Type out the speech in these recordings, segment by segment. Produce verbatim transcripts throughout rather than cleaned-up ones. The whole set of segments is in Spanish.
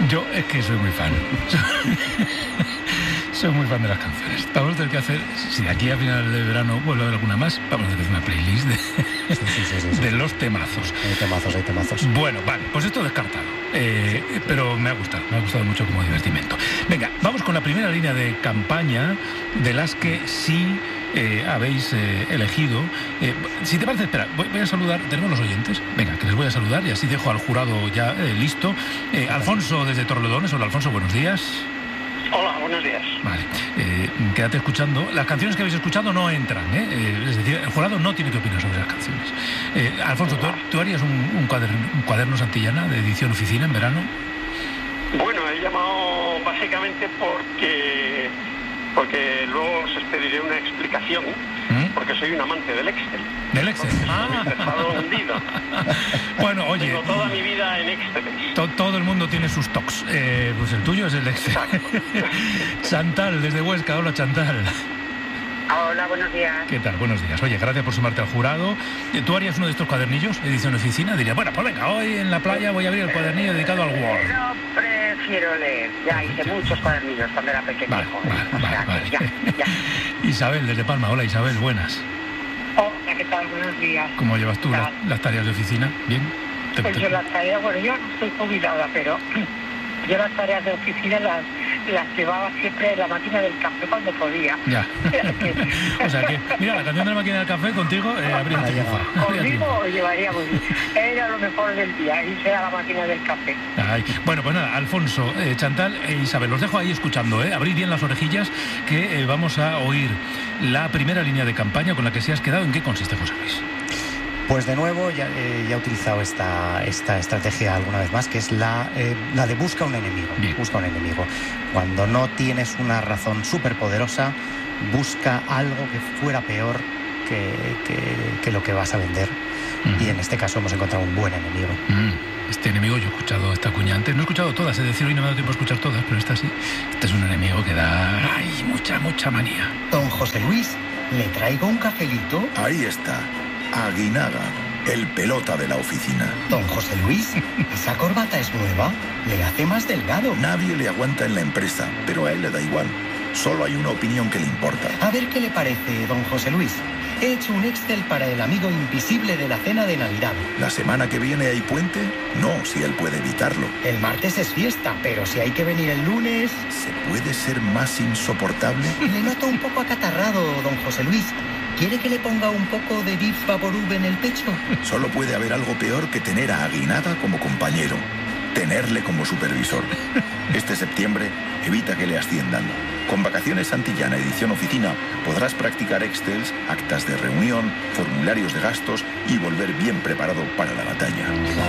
Yo es que soy muy fan. Soy muy fan de las canciones. Vamos a tener que hacer, si de aquí a final de verano vuelve a haber alguna más, vamos a hacer una playlist de, sí, sí, sí, sí, de sí. los temazos. Hay temazos, hay temazos. Bueno, vale, pues esto descartado. Eh, sí. Pero me ha gustado, me ha gustado mucho como divertimento. Venga, vamos con la primera línea de campaña de las que sí eh, habéis eh, elegido. Eh, si te parece, espera, voy, voy a saludar, tenemos los oyentes. Venga, que les voy a saludar y así dejo al jurado ya eh, listo. Eh, Alfonso desde Torrelodones. Hola, Alfonso, buenos días. Hola, buenos días. Vale, eh, quédate escuchando. Las canciones que habéis escuchado no entran, ¿eh? Eh, es decir, el jurado no tiene que opinar sobre las canciones. Eh, Alfonso, ¿tú, ¿tú harías un, un, cuaderno, un cuaderno Santillana de edición oficina en verano? Bueno, he llamado básicamente porque porque luego os pediré una explicación, ¿Mm? porque soy un amante del Excel. ¿Del Excel? Ah. He estado hundido. Bueno, oye... Tengo toda mi vida en Excel. To, todo el mundo tiene sus tocs. Eh, pues el tuyo es el Excel. Chantal, desde Huesca. Hola, Chantal. Hola, buenos días. ¿Qué tal? Buenos días. Oye, gracias por sumarte al jurado. ¿Tú harías uno de estos cuadernillos, edición oficina? Dirías, bueno, pues venga, hoy en la playa voy a abrir el cuadernillo dedicado al Word. No, prefiero leer. Ya hice muchos cuadernillos cuando era pequeño. Vale, joven. vale, o sea, vale, ya, vale. ya. Isabel, desde Palma. Hola, Isabel, buenas. Hola, ¿qué tal? Buenos días. ¿Cómo llevas tú las, las tareas de oficina? ¿Bien? Te, pues te... yo las tareas, bueno, yo no estoy jubilada, pero yo las tareas de oficina las, las llevaba siempre en la máquina del café cuando podía. Ya. O sea que, mira, la canción de la máquina del café contigo eh, habría triunfado. Conmigo llevaríamos. Era lo mejor del día, y será la máquina del café. Ay, bueno, pues nada, Alfonso, eh, Chantal e Isabel, los dejo ahí escuchando, ¿eh? Abrid bien las orejillas que eh, vamos a oír la primera línea de campaña con la que se has quedado. ¿En qué consiste, José Luis? Pues de nuevo ya, eh, ya he utilizado esta, esta estrategia alguna vez más, que es la, eh, la de busca un enemigo. Bien. Busca un enemigo. Cuando no tienes una razón súper poderosa, busca algo que fuera peor que, que, que lo que vas a vender. Mm. Y en este caso hemos encontrado un buen enemigo. Mm. Este enemigo, yo he escuchado esta cuña antes, no he escuchado todas, es decir, hoy no me ha dado tiempo a escuchar todas, pero esta sí. Este es un enemigo que da ay, mucha, mucha manía. Don José Luis, ¿le traigo un cafelito? Ahí está. Aguinaga, el pelota de la oficina. Don José Luis, ¿esa corbata es nueva? Le hace más delgado. Nadie le aguanta en la empresa, pero a él le da igual. Solo hay una opinión que le importa. A ver qué le parece, don José Luis. He hecho un Excel para el amigo invisible de la cena de Navidad. ¿La semana que viene hay puente? No, si él puede evitarlo. El martes es fiesta, pero si hay que venir el lunes... ¿Se puede ser más insoportable? Le noto un poco acatarrado, don José Luis. ¿Quiere que le ponga un poco de Beef Vaporub en el pecho? Solo puede haber algo peor que tener a Aguinaga como compañero. Tenerle como supervisor. Este septiembre evita que le asciendan. Con Vacaciones Santillana edición oficina podrás practicar Excels, actas de reunión, formularios de gastos y volver bien preparado para la batalla.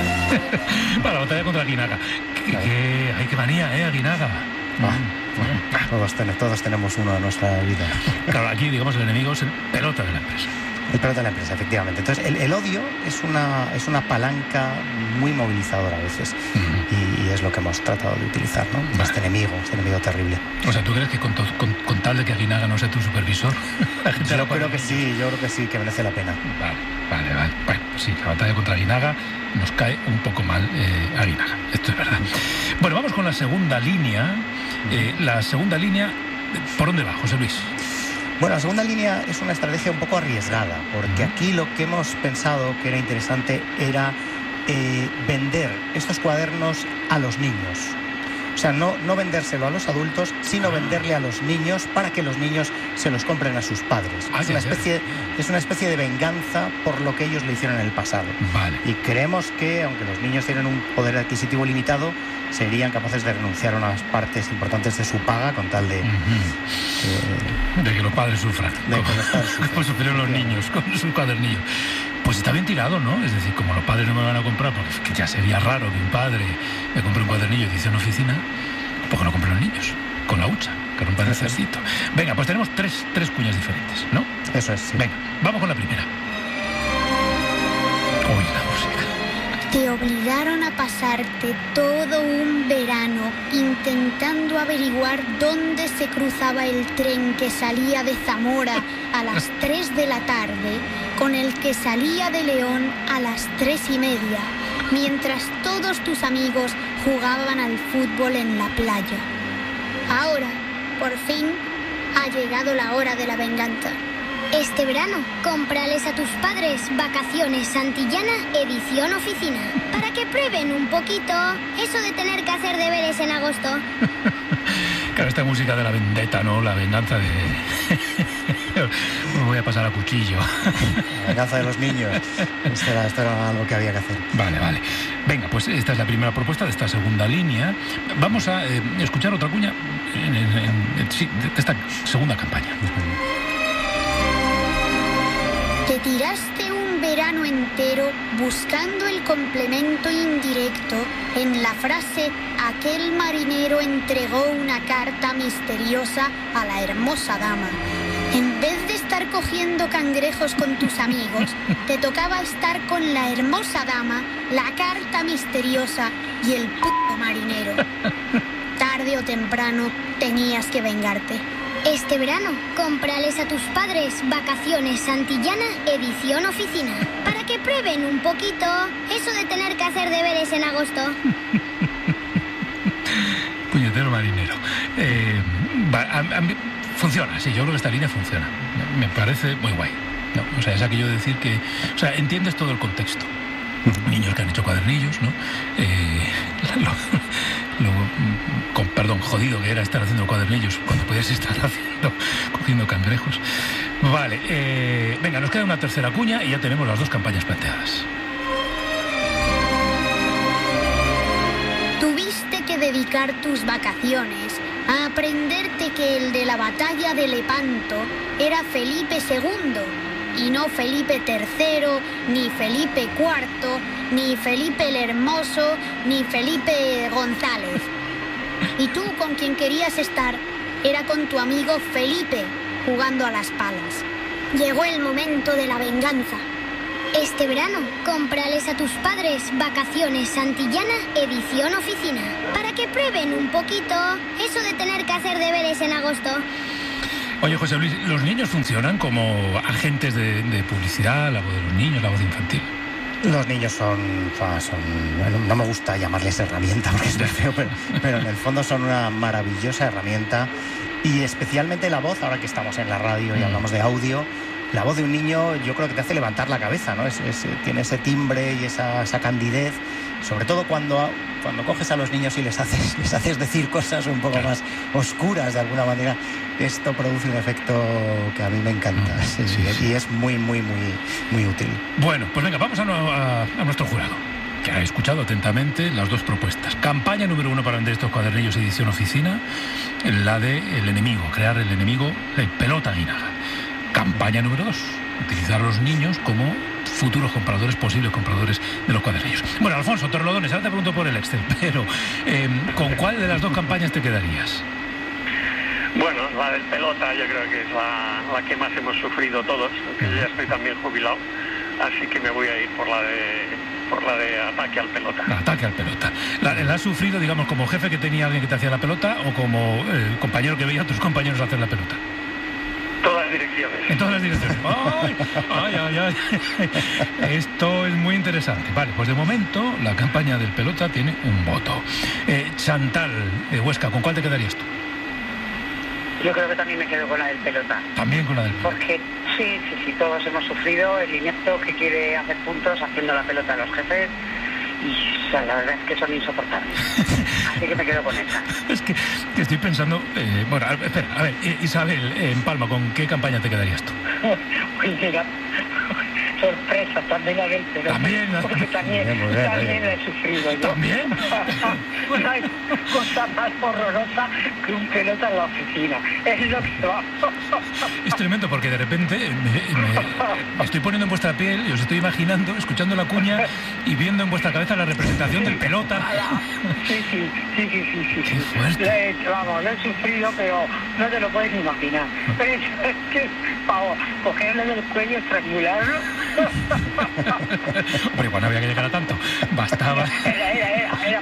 Para la batalla contra Aguinaga. ¿Qué, qué, ay, qué manía, eh, Aguinaga? Ah, bueno, todos, ten, todos tenemos uno en nuestra vida. Claro, aquí, digamos, el enemigo es el pelota de la empresa. El pelota de la empresa, efectivamente. Entonces, el, el odio es una, es una palanca muy movilizadora a veces. Uh-huh. y, y es lo que hemos tratado de utilizar, ¿no? Vale. Este enemigo, este enemigo terrible. O sea, ¿tú crees que con, to, con, con tal de que Aguinaga no sea tu supervisor? La gente yo creo que sí, yo creo que sí, que merece la pena. Vale, vale, vale. Bueno, pues sí, la batalla contra Aguinaga nos cae un poco mal eh, Aguinaga. Esto es verdad. Bueno, vamos con la segunda línea. Eh, la segunda línea, ¿por dónde va, José Luis? Bueno, la segunda línea es una estrategia un poco arriesgada, porque aquí lo que hemos pensado que era interesante era eh, vender estos cuadernos a los niños. O sea, no, no vendérselo a los adultos, sino venderle a los niños para que los niños se los compren a sus padres. Ah, es, una especie, es una especie de venganza por lo que ellos le hicieron en el pasado. Vale. Y creemos que, aunque los niños tienen un poder adquisitivo limitado, serían capaces de renunciar a unas partes importantes de su paga con tal de... Uh-huh. eh, de que los padres sufran. De que los padres sufran. Como sufrieron los niños con su cuadernillo. Pues está bien tirado, ¿no? Es decir, como los padres no me van a comprar, porque ya sería raro que un padre me compre un cuadernillo de edición oficina, pues que lo compren los niños, con la hucha, que rompan el cerdito. Venga, pues tenemos tres, tres cuñas diferentes, ¿no? Eso es, sí. Venga, vamos con la primera. Uy, la música. Te obligaron a pasarte todo un verano intentando averiguar dónde se cruzaba el tren que salía de Zamora a las tres de la tarde con el que salía de León a las tres y media. mientras todos tus amigos jugaban al fútbol en la playa. Ahora, por fin, ha llegado la hora de la venganza. Este verano, cómprales a tus padres Vacaciones Santillana edición oficina, para que prueben un poquito eso de tener que hacer deberes en agosto. Claro, esta música de la vendetta, ¿no? La venganza de... Me voy a pasar a cuchillo. La venganza de los niños. Esto era, esto era algo que había que hacer. Vale, vale. Venga, pues esta es la primera propuesta de esta segunda línea. Vamos a eh, escuchar otra cuña en, en, en, en, sí, de esta segunda campaña. Te tiraste un verano entero buscando el complemento indirecto en la frase aquel marinero entregó una carta misteriosa a la hermosa dama. En vez de estar cogiendo cangrejos con tus amigos, te tocaba estar con la hermosa dama, la carta misteriosa y el puto marinero. Tarde o temprano tenías que vengarte. Este verano, cómprales a tus padres Vacaciones Santillana edición oficina, para que prueben un poquito eso de tener que hacer deberes en agosto. Puñetero marinero. Eh, va, a, a, funciona, sí, yo creo que esta línea funciona. Me parece muy guay. No, o sea, es aquello de decir que... O sea, entiendes todo el contexto. Niños que han hecho cuadernillos, ¿no? Eh, lo, lo, con, perdón, jodido que era estar haciendo cuadernillos cuando podías estar haciendo, cogiendo cangrejos. Vale, eh, venga, nos queda una tercera cuña y ya tenemos las dos campañas planteadas. Tuviste que dedicar tus vacaciones a aprenderte que el de la batalla de Lepanto era Felipe segundo. Y no Felipe tercero, ni Felipe cuarto, ni Felipe el Hermoso, ni Felipe González. Y tú con quien querías estar era con tu amigo Felipe, jugando a las palas. Llegó el momento de la venganza. Este verano, cómprales a tus padres Vacaciones Santillana edición oficina, para que prueben un poquito eso de tener que hacer deberes en agosto. Oye, José Luis, ¿los niños funcionan como agentes de, de publicidad, la voz de los niños, la voz infantil? Los niños son, son bueno, no me gusta llamarles herramienta porque es muy feo, pero, pero en el fondo son una maravillosa herramienta y especialmente la voz, ahora que estamos en la radio y hablamos de audio, la voz de un niño yo creo que te hace levantar la cabeza, ¿no? Es, es, tiene ese timbre y esa, esa candidez, sobre todo cuando, cuando coges a los niños y les haces, les haces decir cosas un poco más oscuras de alguna manera. Esto produce un efecto que a mí me encanta, mm, sí, sí, sí. Y es muy, muy, muy, muy útil. Bueno, pues venga, vamos a, a, a nuestro jurado, que ha escuchado atentamente las dos propuestas. Campaña número uno para vender estos cuadernillos edición oficina, la de el enemigo, crear el enemigo, el pelota guinaga. Campaña número dos, utilizar a los niños como futuros compradores, posibles compradores de los cuadernillos. Bueno, Alfonso Torlodones, ahora te pregunto por el Excel, pero eh, ¿con cuál de las dos campañas te quedarías? Bueno, la del pelota yo creo que es la, la que más hemos sufrido todos, aunque yo ya estoy también jubilado, así que me voy a ir por la de por la de ataque al pelota. Ataque al pelota. ¿La, la has sufrido, digamos, como jefe que tenía alguien que te hacía la pelota o como eh, compañero que veía a otros compañeros hacer la pelota? Todas las direcciones. En todas las direcciones. ¡Ay! ¡Ay, ay, ay! Esto es muy interesante. Vale, pues de momento la campaña del pelota tiene un voto. Eh, Chantal, de Huesca, ¿con cuál te quedarías tú? Yo creo que también me quedo con la del pelota. También con la del pelota. Porque sí, sí, sí, todos hemos sufrido el inepto que quiere hacer puntos haciendo la pelota a los jefes. Y o sea, la verdad es que son insoportables. Así que me quedo con esa. Es que, que estoy pensando... Eh, bueno, a, espera, a ver, Isabel, eh, en Palma, ¿con qué campaña te quedarías tú? Pues mira, sorpresa, también la del pelota. También, la... Porque también, bien, bien, también la he sufrido yo. ¿También? No hay cosa más horrorosa que un pelota en la oficina. Es lo que va. Es tremendo porque de repente me, me, me estoy poniendo en vuestra piel y os estoy imaginando, escuchando la cuña y viendo en vuestra cabeza la representación del pelota. Sí, sí, sí, sí, sí, sí. Qué fuerte. Lo he hecho, vamos, lo he sufrido, pero no te lo puedes imaginar. Pero es que, vamos, cogerle del cuello, estrangularlo. Hombre, igual no había que llegar a tanto. Bastaba. Era, era, era, era para tanto.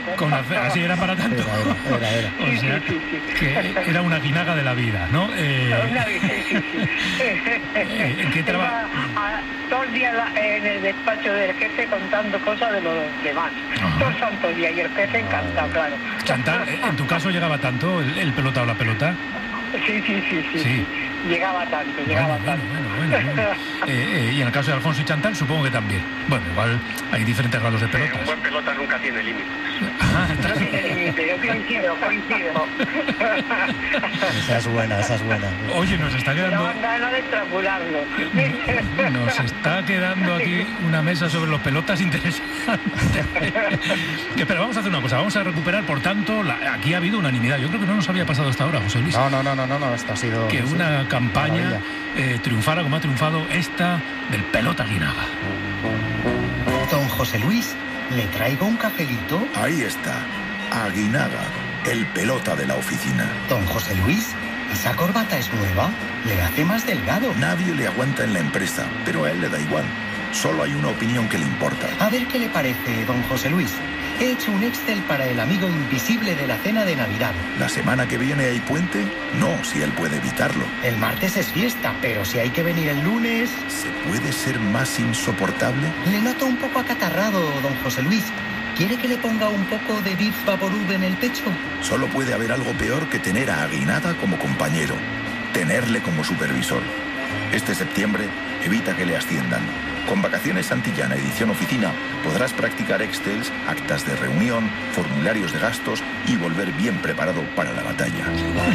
Con ace- así era para tanto. Era, era, era. O sea, Sí, sí, sí. que era una guinaga de la vida, ¿no? Eh, Una vez, sí, sí, sí. Eh, ¿en qué traba- Estaba a- todo el día la- en el despacho del jefe contando cosas de los demás. Ajá. Todo el santo día y el jefe encantado, claro. Chantal, eh, ¿en tu caso llegaba tanto el, el pelota o la pelota? Sí, sí, sí, sí. Sí. sí. Llegaba tanto, llegaba Bueno, tanto. bueno, bueno, bueno, bueno. Eh, eh, y en el caso de Alfonso y Chantal, supongo que también. Bueno, igual hay diferentes grados de Sí, un pelotas. buen pelota nunca tiene límites. Ah, No está- tiene límite, yo coincido, coincido. Esa es buena, esa es buena. Oye, nos está Pero quedando... anda, no de extrapolarlo. Nos está quedando aquí una mesa sobre los pelotas interesante. Que, pero vamos a hacer una cosa, vamos a recuperar, por tanto, la- aquí ha habido unanimidad. Yo creo que no nos había pasado hasta ahora, José Luis. No, no, no, no, no, no, esto ha sido... Que sí, una campaña maravilla. eh, triunfara como ha triunfado esta del pelota guinaga. Don José Luis, ¿le traigo un cafelito? Ahí está, Aguinaga, el pelota de la oficina. Don José Luis, ¿esa corbata es nueva? Le hace más delgado. Nadie le aguanta en la empresa, pero a él le da igual. Solo hay una opinión que le importa. A ver qué le parece, don José Luis. He hecho un Excel para el amigo invisible de la cena de Navidad. ¿La semana que viene hay puente? No, si él puede evitarlo. El martes es fiesta, pero si hay que venir el lunes... ¿Se puede ser más insoportable? Le noto un poco acatarrado, don José Luis. ¿Quiere que le ponga un poco de Bif Vaporub en el pecho? Solo puede haber algo peor que tener a Aguinaga como compañero, tenerle como supervisor. Este septiembre, evita que le asciendan. Con Vacaciones Santillana Edición Oficina podrás practicar Excels, actas de reunión, formularios de gastos y volver bien preparado para la batalla.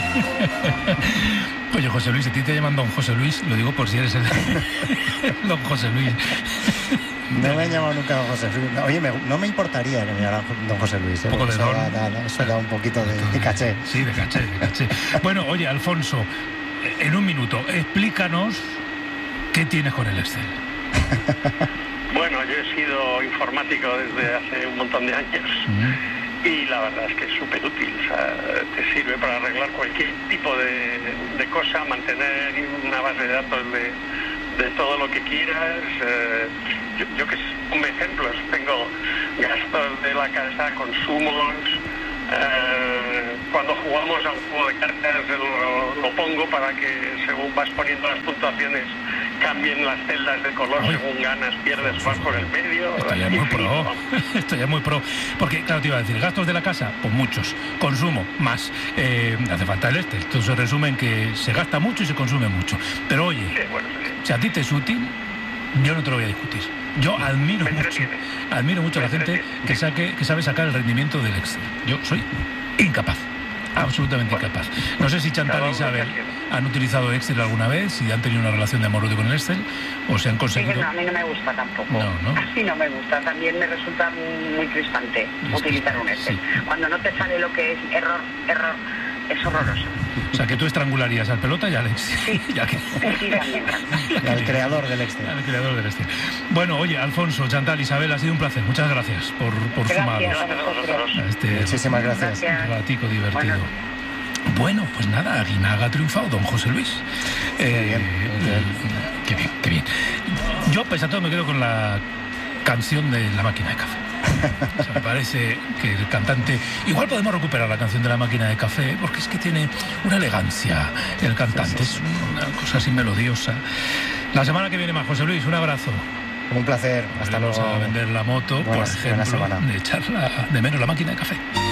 Oye, José Luis, a ti te llaman don José Luis, lo digo por si eres el don José Luis. No me han llamado nunca don José Luis. No, oye, me- no me importaría que me llamaran don José Luis. ¿eh? Un poco de Eso don. da- da- da- Eso da un poquito de, de caché. Sí, de caché, de caché. Bueno, oye, Alfonso, en un minuto, explícanos qué tienes con el Excel. Bueno, yo he sido informático desde hace un montón de años y la verdad es que es súper útil. O sea, te sirve para arreglar cualquier tipo de, de cosa, mantener una base de datos de, de todo lo que quieras. Eh, yo, yo que sé, un ejemplo, tengo gastos de la casa, consumos. Eh, cuando jugamos a un juego de cartas lo, lo pongo para que según vas poniendo las puntuaciones cambien las celdas de color. Ay. Según ganas, pierdes, vas por el medio. Esto ya es muy Infinito. pro. Esto ya es muy pro. Porque, claro, te iba a decir, gastos de la casa, pues muchos. Consumo, más. Eh, hace falta el Excel. Esto se resume en que se gasta mucho y se consume mucho. Pero oye, Sí, bueno, sí. si a ti te es útil, yo no te lo voy a discutir. Yo admiro Me mucho, entretiene. admiro mucho a la Me gente entretiene. que saque, que sabe sacar el rendimiento del Excel. Yo soy incapaz. Absolutamente Bueno, incapaz. No sé si Chantal cada y uno Isabel que quiere. han utilizado Excel alguna vez, si han tenido una relación de amor-odio con el Excel, o se han Sí, conseguido... no, a mí no me gusta tampoco. No, ¿no? Así no me gusta. También me resulta muy crispante Es utilizar un crispante, Excel. sí. Cuando no te sale lo que es error, error, es horroroso. O sea, que tú estrangularías al pelota y al Excel. Sí. Ya que... Sí, también. El creador del Excel. Al creador del Excel. Bueno, oye, Alfonso, Chantal, Isabel, ha sido un placer. Muchas gracias por, por Gracias sumaros a vosotros. a este Muchísimas gracias. Gracias. ratico divertido. Bueno. Bueno, pues nada, Aguinaga ha triunfado, don José Luis. Eh, bien, eh, Qué bien, qué bien. Yo, pese a todo, me quedo con la canción de La Máquina de Café. O sea, me parece que el cantante... Igual podemos recuperar la canción de La Máquina de Café, porque es que tiene una elegancia el cantante, es una cosa así melodiosa. La semana que viene más, José Luis, un abrazo. Un placer. Hasta Vamos luego. a vender la moto, Buenas- por buena ejemplo, semana. de echarla de menos La Máquina de Café.